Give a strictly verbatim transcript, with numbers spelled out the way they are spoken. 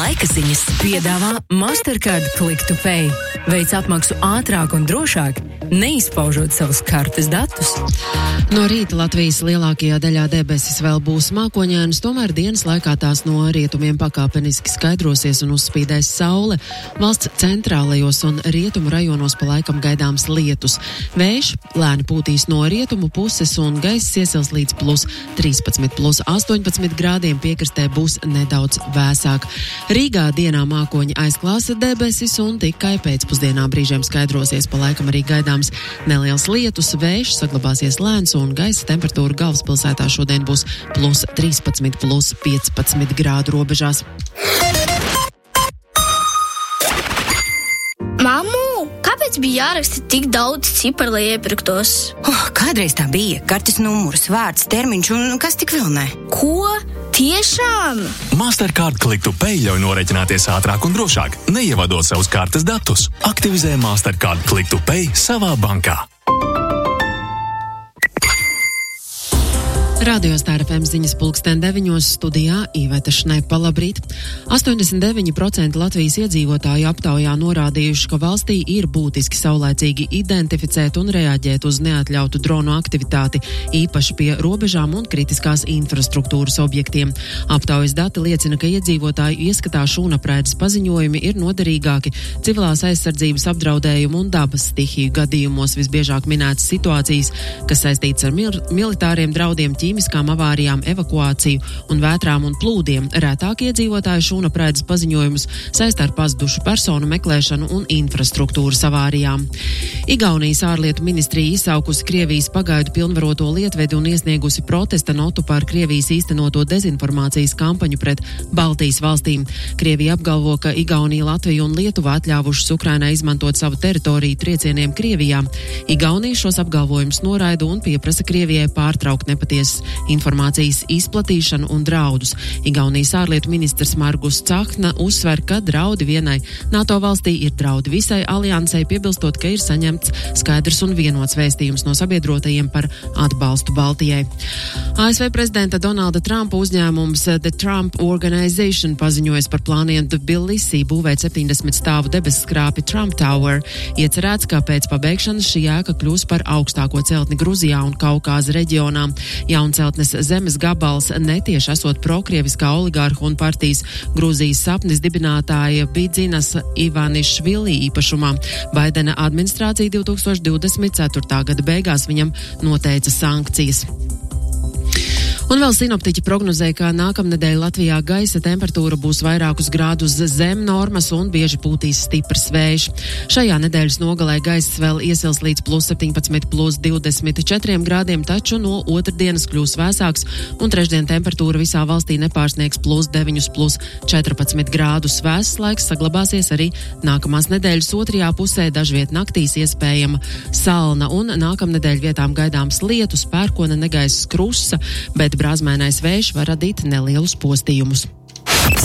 Laika ziņas piedāvā Mastercard Click to Pay. Veic apmaksu ātrāk un drošāk, neizpaužot savus kartes datus. No rīta Latvijas lielākajā daļā debesis vēl būs mākoņainas, tomēr dienas laikā tās no rietumiem pakāpeniski skaidrosies un uzspīdēs saule. Valsts centrālajos un rietumu rajonos pa laikam gaidāms lietus. Vējš lēni pūtīs no rietumu puses un gaiss iesils līdz plus trīspadsmit, plus astoņpadsmit grādiem, piekrastē būs nedaudz vēsāk. Rīgā dienā mākoņi aizklāsa debesis un tikai pēcpusdienā brīžiem skaidrosies, pa laikam arī gaidāms neliels lietus. Vējš saglabāsies lēns un gaisa temperatūra galvaspilsētā šodien būs plus trīspadsmit, plus piecpadsmit grādu robežās. Mammu, kāpēc bija jāraksta tik daudz ciparu, lai iepirktos? Oh, kādreiz tā bija. Kartes numurs, vārds, termiņš un kas tik vēl ne? Ko? Tiešām? Mastercard Click to Pay ļauj norēķināties ātrāk un drošāk, neievadot savus kartes datus. Aktivizē Mastercard Click to Pay savā bankā. Radio Star F M ziņas pulksten deviņos, studijā Iveta Šnepa, labrīt. astoņdesmit deviņi procenti Latvijas iedzīvotāju aptaujā norādījuši, ka valstī ir būtiski saulaicīgi identificēt un reaģēt uz neatļautu dronu aktivitāti, īpaši pie robežām un kritiskās infrastruktūras objektiem. Aptaujas dati liecina, ka iedzīvotāju ieskatā šūnapraides paziņojumi ir noderīgāki civilās aizsardzības apdraudējumu un dabas stihiju gadījumos. Visbiežāk minētas situācijas, kas saistīts ar mil- militāriem draudiem, ķīmiskām avārijām, evakuāciju un vētrām un plūdiem. Rētāk iedzīvotāju šūnapraides paziņojumus saist ar pazudušu personu meklēšanu un infrastruktūras avārijām. Igaunijas ārlietu ministrija izsaukusi Krievijas pagaidu pilnvaroto lietvedi un iesniegusi protesta notu par Krievijas īstenoto dezinformācijas kampaņu pret Baltijas valstīm. Krievija apgalvo, ka Igaunija, Latvija un Lietuva atļāvušas Ukrainai izmantot savu teritoriju triecieniem Krievijā. Igaunija šos apgalvojumus noraida un pieprasa Krievijai pārtraukt nepatiesas informācijas izplatīšanu un draudus. Igaunijas ārlietu ministrs Margus Cahna uzsver, ka draudi vienai NATO valstī ir draudi visai aliansei, piebilstot, ka ir saņemts skaidrs un vienots vēstījums no sabiedrotajiem par atbalstu Baltijai. A S V prezidenta Donalda Trumpa uzņēmums The Trump Organization paziņojas par plāniem Tbilisī būvēt septiņdesmit stāvu debesskrāpi Trump Tower. Iecerēts, ka pēc pabeigšanas šī ēka kļūs par augstāko celtni Gruzijā un Kaukāza reģionā. Jaunceltnes zemes gabals netieši esot prokrieviskā oligārhu un partijas Grūzijas sapnis dibinātāja Bidzinas Ivanišvili īpašumā. Baidena administrācija divtūkstoš divdesmit ceturtā gada beigās viņam noteica sankcijas. Un vēl sinoptiķi prognozē, ka nākamnedēļ Latvijā gaisa temperatūra būs vairākus grādus zem normas un bieži pūtīs stiprs vējš. Šajā nedēļas nogalē gaiss vēl iesils līdz plus septiņpadsmit, plus divdesmit četriem grādiem, taču no otrdienas kļūs vēsāks un trešdien temperatūra visā valstī nepārsniegs plus deviņus, plus četrpadsmit grādus. Vēss laiks saglabāsies arī nākamās nedēļas otrajā pusē, dažviet naktīs iespējama salna un nākamnedēļ vietām gaidāms lietus, pērkona, negaiss krusa, bet brāzmēnais vējš var radīt nelielus postījumus.